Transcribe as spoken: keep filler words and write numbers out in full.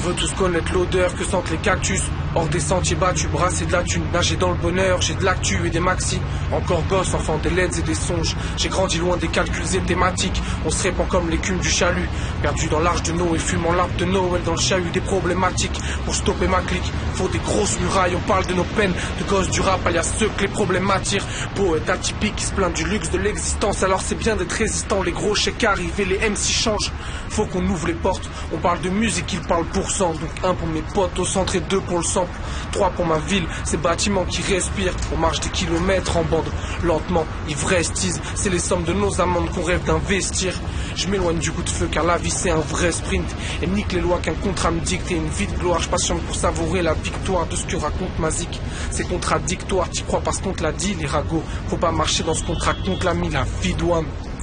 veut tous connaître l'odeur que sentent les cactus. Hors des sentiers battus, brasser de la thune, nager dans le bonheur, j'ai de l'actu et des maxi. Encore gosse, enfant des leds et des songes. J'ai grandi loin des calculs et thématiques. On se répand comme l'écume du chalut. Perdu dans l'arche de Noé, fumant l'arbre de Noël dans le chahut des problématiques. Pour stopper ma clique, faut des grosses murailles. On parle de nos peines, de gosses du rap, alias ceux que les problèmes attirent. Poète atypique qui se plaint du luxe de l'existence. Alors c'est bien d'être résistant, les gros chèques arrivent et les M C changent. Faut qu'on ouvre les portes, on parle de musique, ils parlent pour cent. Donc un pour mes potes au centre et deux pour le sample. Trois pour ma ville, ces bâtiments qui respirent. On marche des kilomètres en bande, lentement, ivrestise. C'est les sommes de nos amendes qu'on rêve d'investir. Je m'éloigne du coup de feu car la vie c'est un vrai sprint. Et nique les lois qu'un contrat me dicte et une vie de gloire. Je patiente pour savourer la victoire de ce que raconte ma zik. C'est contradictoire, t'y crois parce qu'on te l'a dit les ragots. Faut pas marcher dans ce contrat qu'on te l'a mis, la vie douane.